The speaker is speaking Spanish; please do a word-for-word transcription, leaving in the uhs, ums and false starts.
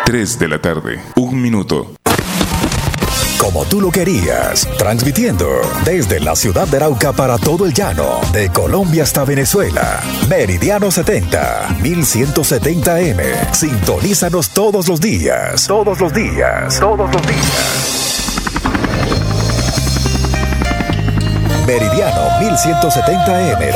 tres de la tarde, un minuto. Como tú lo querías, transmitiendo desde la ciudad de Arauca para todo el llano, de Colombia hasta Venezuela. Meridiano setenta, mil ciento setenta eme. Sintonízanos todos los días, todos los días, todos los días. Meridiano mil ciento setenta eme